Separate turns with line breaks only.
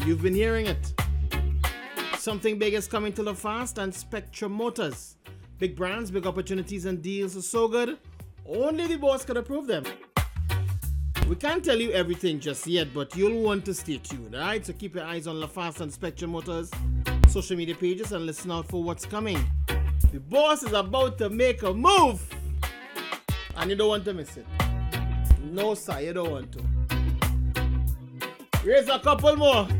You've been hearing it. Something big is coming to LaFast and Spectrum Motors. Big brands, big opportunities and deals are so good, only the boss can approve them. We can't tell you everything just yet, but you'll want to stay tuned, alright? So keep your eyes on LaFast and Spectrum Motors social media pages and listen out for what's coming. The boss is about to make a move, and you don't want to miss it. No, sir, you don't want to. Here's a couple more.